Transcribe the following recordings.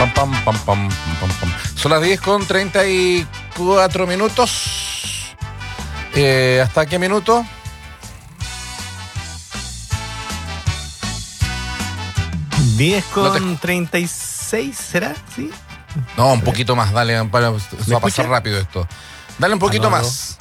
Pam, pam, pam, pam, pam, pam. Son las 10:34. ¿Hasta qué minuto? con 36, ¿será? ¿Sí? No, un poquito más, dale, va a pasar rápido esto. Dale un poquito más.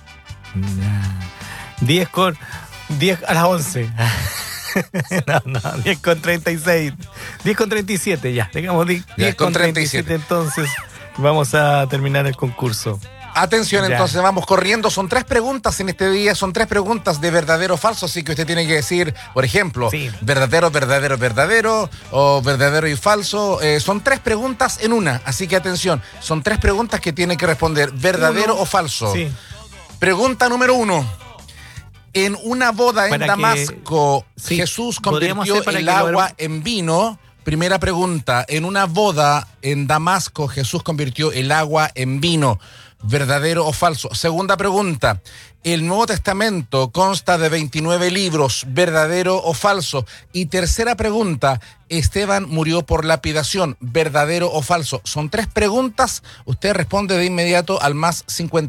10 a las 11. No, 10:36. 10:37 ya. Digamos 10:37. Entonces vamos a terminar el concurso. Atención, entonces vamos corriendo. Son 3 preguntas en este día. Son 3 preguntas de verdadero o falso. Así que usted tiene que decir, por ejemplo, verdadero, verdadero, verdadero o verdadero y falso. Son 3 preguntas en una. Así que atención, son 3 preguntas que tiene que responder verdadero o falso. Sí. Pregunta número 1. En una boda en Damasco, Jesús convirtió el agua en vino. Primera pregunta. En una boda en Damasco, Jesús convirtió el agua en vino. ¿Verdadero o falso? Segunda pregunta. El Nuevo Testamento consta de 29 libros. ¿Verdadero o falso? Y tercera pregunta. Esteban murió por lapidación. ¿Verdadero o falso? Son 3 preguntas. Usted responde de inmediato al más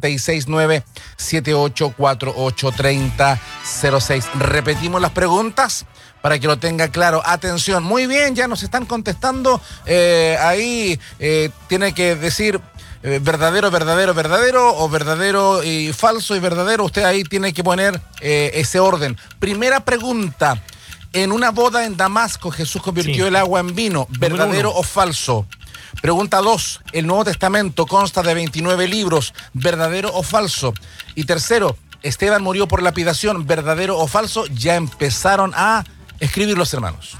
569-7848-3006. Repetimos las preguntas para que lo tenga claro. Atención. Muy bien, ya nos están contestando. Ahí tiene que decir verdadero, verdadero, verdadero o verdadero y falso y verdadero. Usted ahí tiene que poner ese orden. Primera pregunta. En una boda en Damasco, Jesús convirtió el agua en vino. ¿Verdadero o falso? Pregunta 2. El Nuevo Testamento consta de 29 libros. ¿Verdadero o falso? Y tercero, Esteban murió por lapidación. ¿Verdadero o falso? Ya empezaron a escribir los hermanos.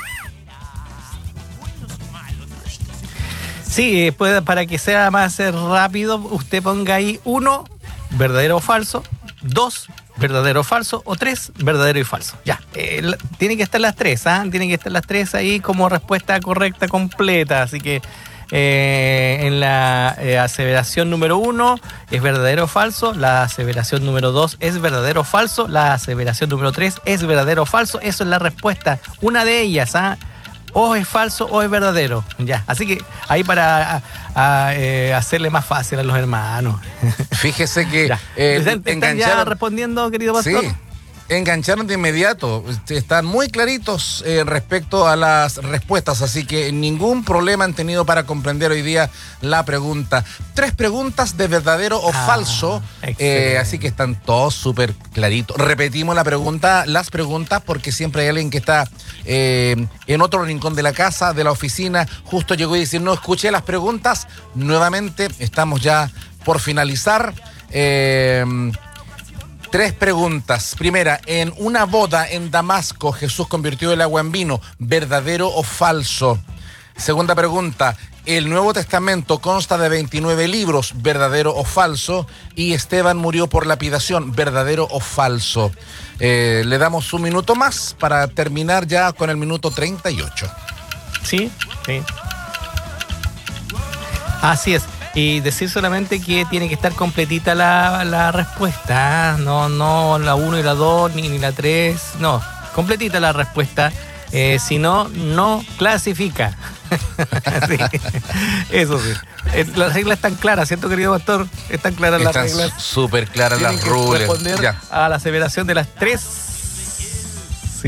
Sí, para que sea más rápido, usted ponga ahí 1, verdadero o falso, 2, verdadero o falso, o 3, verdadero y falso. Ya, tienen que estar las 3, ¿ah? Tienen que estar las 3 ahí como respuesta correcta, completa. Así que en la aseveración número 1 es verdadero o falso, la aseveración número 2 es verdadero o falso, la aseveración número 3 es verdadero o falso. Eso es la respuesta, una de ellas, ¿ah? O es falso o es verdadero. Ya, así que ahí para hacerle más fácil a los hermanos. Fíjese que ¿Están ya respondiendo, querido pastor? Sí, engancharon de inmediato. Están muy claritos respecto a las respuestas, así que ningún problema han tenido para comprender hoy día la pregunta. 3 preguntas de verdadero o falso, así que están todos súper claritos. Repetimos las preguntas, porque siempre hay alguien que está en otro rincón de la casa, de la oficina, justo llegó y dice, no escuché las preguntas. Nuevamente, estamos ya por finalizar. 3 preguntas. Primera, en una boda en Damasco, Jesús convirtió el agua en vino. ¿Verdadero o falso? Segunda pregunta, el Nuevo Testamento consta de 29 libros. ¿Verdadero o falso? Y Esteban murió por lapidación. ¿Verdadero o falso? Le damos un minuto más para terminar ya con el minuto 38. Sí. Así es. Y decir solamente que tiene que estar completita la respuesta, ¿eh? No la 1 y la 2, ni la 3, no, completita la respuesta, si no, no clasifica. Sí. Eso sí. Las reglas están claras, ¿cierto, querido pastor? Están claras las reglas. Están súper claras las rules. Responder a la aseveración de las 3. Sí.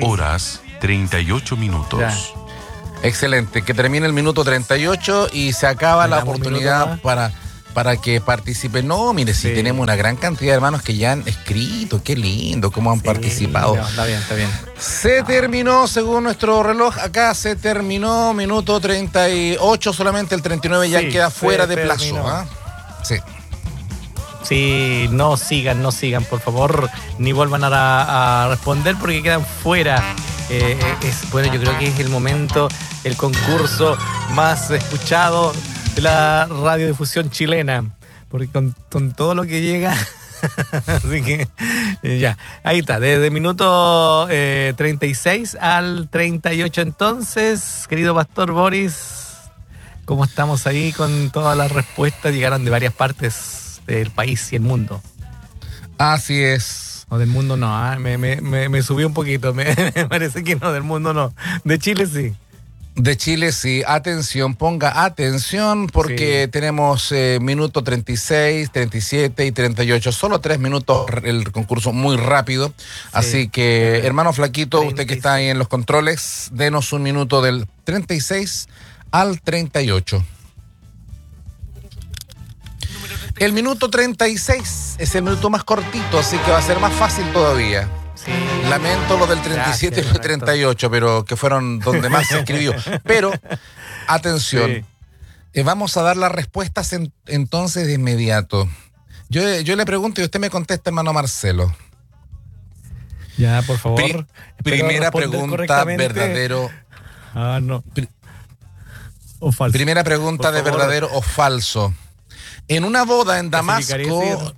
10:38. Ya. Excelente, que termine el minuto 38 y se acaba la oportunidad para que participen. No, mire, si tenemos una gran cantidad de hermanos que ya han escrito, qué lindo, cómo han participado. No, está bien. Se terminó, según nuestro reloj, acá se terminó, minuto 38, solamente el 39 ya queda fuera de plazo. ¿Eh? Sí. Sí, no sigan, por favor, ni vuelvan a responder porque quedan fuera. Bueno, yo creo que es el momento, el concurso más escuchado de la radiodifusión chilena, porque con todo lo que llega, así que ya, ahí está, desde minuto 36 al 38 entonces, querido pastor Boris, ¿cómo estamos ahí con todas las respuestas? Llegaron de varias partes del país y el mundo. Así es. O del mundo no, me subí un poquito, me parece que no, del mundo no. De Chile sí. De Chile, sí. Atención, ponga atención porque tenemos minuto 36, 37 y 38. Solo 3 minutos el concurso, muy rápido. Sí. Así que, hermano Flaquito, 36. Usted que está ahí en los controles, denos un minuto del 36 al 38. El minuto 36 es el minuto más cortito, así que va a ser más fácil todavía. Sí. Lamento lo del 37 y lo del 38, pero que fueron donde más se escribió. Pero, atención, vamos a dar las respuestas entonces de inmediato. Yo le pregunto y usted me contesta, hermano Marcelo. Ya, por favor. Primera pregunta, ¿verdadero? No. O falso. Primera pregunta de verdadero o falso. En una boda en Damasco...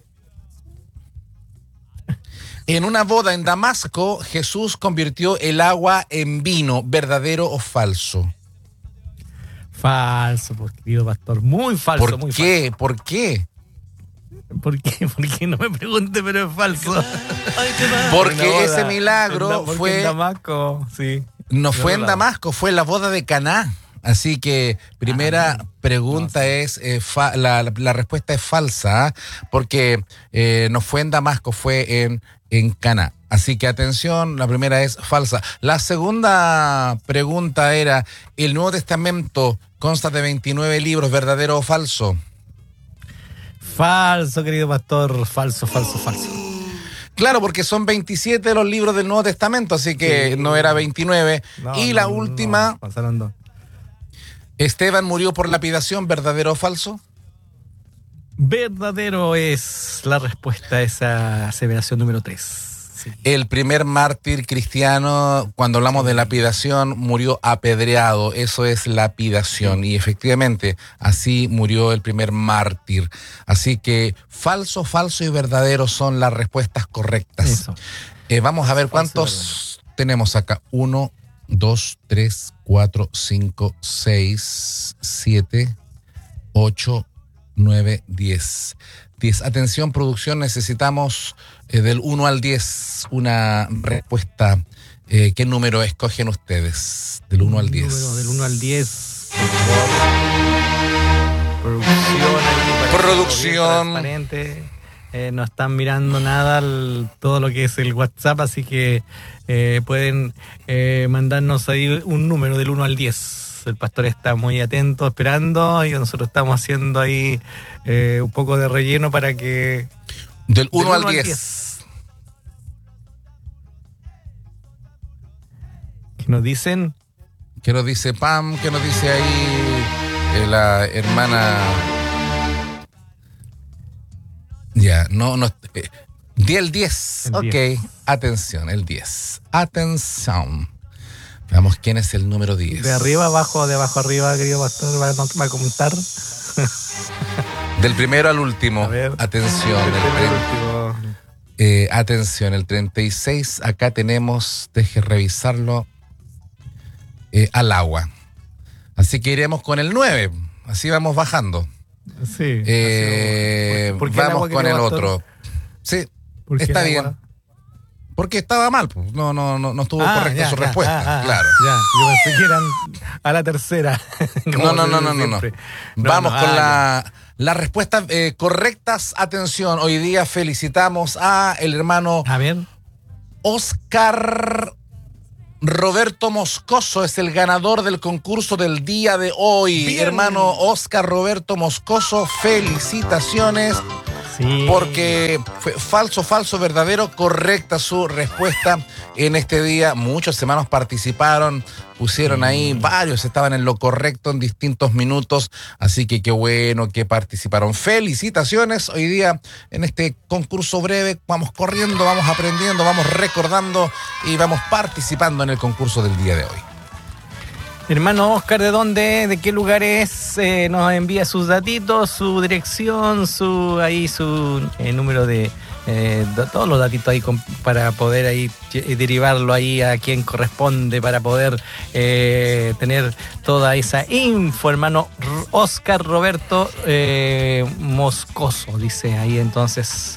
En una boda en Damasco, Jesús convirtió el agua en vino. ¿Verdadero o falso? Falso, querido pastor. Muy falso. ¿Por qué? ¿Por qué? ¿Por qué? Porque no me pregunte, pero es falso. Porque ese milagro fue en Damasco, sí. No fue en Damasco, fue en la boda de Caná. Así que primera pregunta es, la respuesta es falsa, porque no fue en Damasco, fue en Caná. Así que atención, la primera es falsa. La segunda pregunta era, ¿el Nuevo Testamento consta de 29 libros, verdadero o falso? Falso, querido pastor, falso. Claro, porque son 27 los libros del Nuevo Testamento, así que no era 29. Y la última... pasaron 2. Esteban murió por lapidación, ¿verdadero o falso? Verdadero es la respuesta a esa aseveración número 3. Sí. El primer mártir cristiano, cuando hablamos de lapidación, murió apedreado. Eso es lapidación. Y efectivamente, así murió el primer mártir. Así que falso y verdadero son las respuestas correctas. Eso. Vamos a ver cuántos tenemos acá. 1, 2, 3, 4, 5, 6, 7, 8, 9, 10. 10. Atención, producción, necesitamos del 1 al 10 una respuesta. ¿Qué número escogen ustedes? Del 1 al 10. Del 1 al 10. Producción. Transparente. No están mirando nada todo lo que es el WhatsApp, así que pueden mandarnos ahí un número del 1 al 10. El pastor está muy atento, esperando, y nosotros estamos haciendo ahí un poco de relleno para que... Del 1 al 10. ¿Qué nos dicen? ¿Qué nos dice Pam? ¿Qué nos dice ahí la hermana? Ya, no. Di el 10. Ok, 10. Atención, el 10. Atención. Veamos quién es el número 10. De arriba abajo, de abajo arriba, querido pastor, va a comentar. Del primero al último. Atención. Atención, el 36. Acá tenemos, deje revisarlo, al agua. Así que iremos con el 9. Así vamos bajando. Sí. Vamos con el otro. Sí, está bien. Porque estaba mal, pues. No estuvo correcta su respuesta, claro. Ya, yo pensé que eran a la tercera. No. Vamos con las respuestas correctas. Atención, hoy día felicitamos a el hermano Oscar Roberto Moscoso, es el ganador del concurso del día de hoy. Bien. Hermano Oscar Roberto Moscoso, felicitaciones. Sí. Porque fue falso, verdadero, correcta su respuesta en este día. Muchos hermanos participaron, pusieron ahí, varios estaban en lo correcto en distintos minutos, así que qué bueno que participaron. Felicitaciones hoy día en este concurso breve. Vamos corriendo, vamos aprendiendo, vamos recordando y vamos participando en el concurso del día de hoy. Hermano Oscar, ¿de dónde, de qué lugar es? Nos envía sus datitos, su dirección, su número de todos los datitos ahí para poder ahí derivarlo ahí a quien corresponde, para poder tener toda esa info, hermano Oscar Roberto Moscoso, dice ahí entonces.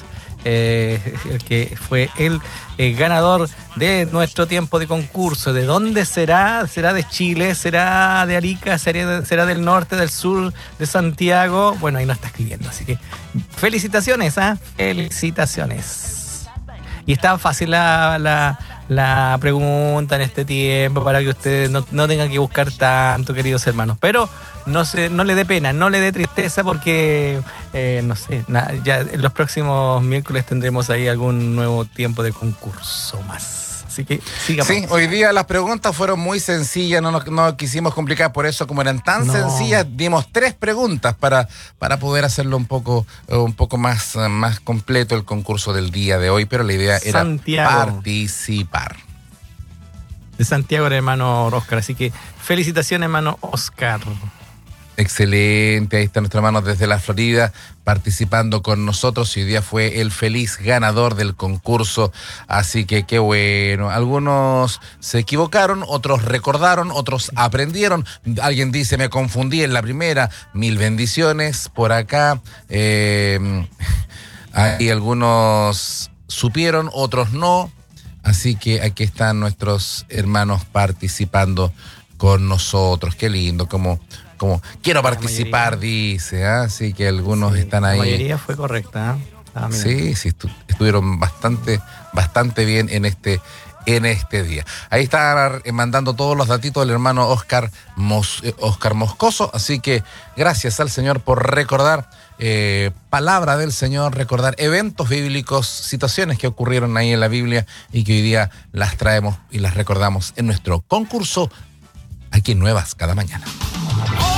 que fue el ganador de nuestro tiempo de concurso. ¿De dónde será? ¿Será de Chile? ¿Será de Arica? ¿Será del norte, del sur, de Santiago? Bueno, ahí nos está escribiendo, así que felicitaciones, felicitaciones. Y está fácil la pregunta en este tiempo para que ustedes no tengan que buscar tanto, queridos hermanos. Pero no le dé pena, no le dé tristeza porque, ya en los próximos miércoles tendremos ahí algún nuevo tiempo de concurso más. Así que sigamos. Sí, hoy día las preguntas fueron muy sencillas, no quisimos complicar, por eso como eran tan sencillas, dimos 3 preguntas para poder hacerlo un poco más completo el concurso del día de hoy, pero la idea era participar. De Santiago, el hermano Oscar, así que felicitaciones, hermano Oscar. Excelente, ahí está nuestro hermano desde la Florida participando con nosotros y hoy día fue el feliz ganador del concurso, así que qué bueno. Algunos se equivocaron, otros recordaron, otros aprendieron. Alguien dice, me confundí en la primera, 1000 bendiciones por acá. Hay algunos supieron, otros no, así que aquí están nuestros hermanos participando con nosotros. Qué lindo, como quiero participar, dice, así que algunos están ahí. La mayoría fue correcta. Sí, estuvieron bastante bien en este día. Ahí está mandando todos los datitos del hermano Oscar Moscoso, así que gracias al Señor por recordar palabra del Señor, recordar eventos bíblicos, situaciones que ocurrieron ahí en la Biblia y que hoy día las traemos y las recordamos en nuestro concurso aquí en Nuevas cada mañana.